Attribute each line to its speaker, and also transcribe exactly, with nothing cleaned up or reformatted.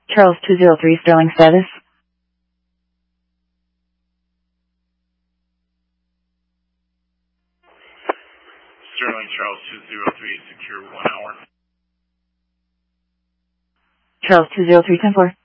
Speaker 1: Charles two zero three, Sterling status.
Speaker 2: Sterling, Charles two zero three, secure one hour.
Speaker 1: Charles two zero three, ten four.